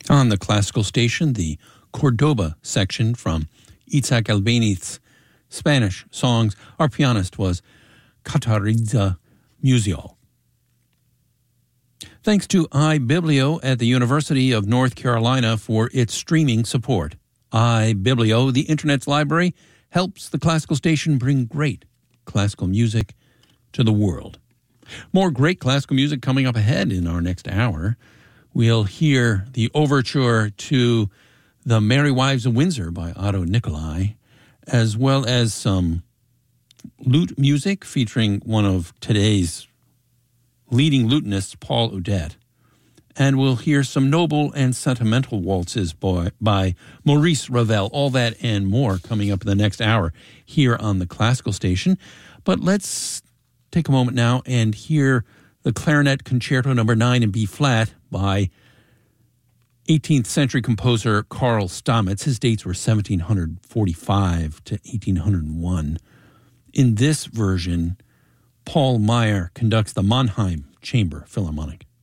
On the classical station, the Cordoba section from Itzhak Albéniz's Spanish songs. Our pianist was Katariza Musial. Thanks to iBiblio at the University of North Carolina for its streaming support. iBiblio, the Internet's library, helps the classical station bring great classical music to the world. More great classical music coming up ahead in our next hour. We'll hear the overture to The Merry Wives of Windsor by Otto Nicolai, as well as some lute music featuring one of today's leading lutenists, Paul Odette. And we'll hear some noble and sentimental waltzes by Maurice Ravel. All that and more coming up in the next hour here on the classical station. But let's take a moment now and hear the Clarinet Concerto No. 9 in B-flat by 18th century composer Karl Stamitz. His dates were 1745 to 1801. In this version, Paul Meyer conducts the Mannheim Chamber Philharmonic.